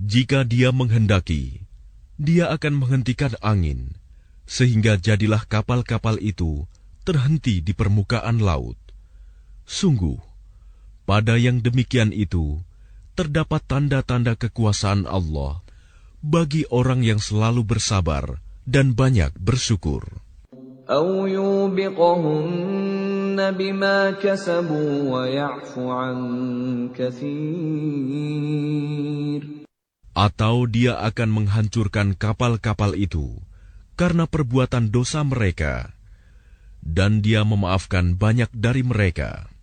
Jika Dia menghendaki, Dia akan menghentikan angin, sehingga jadilah kapal-kapal itu terhenti di permukaan laut. Sungguh, pada yang demikian itu, terdapat tanda-tanda kekuasaan Allah bagi orang yang selalu bersabar dan banyak bersyukur. أَوْ يُوبِقْهُنَّ بِمَا كَسَبُوا وَيَعْفُ عَنْ كَثِيرٍ. Atau Dia akan menghancurkan kapal-kapal itu karena perbuatan dosa mereka, dan Dia memaafkan banyak dari mereka.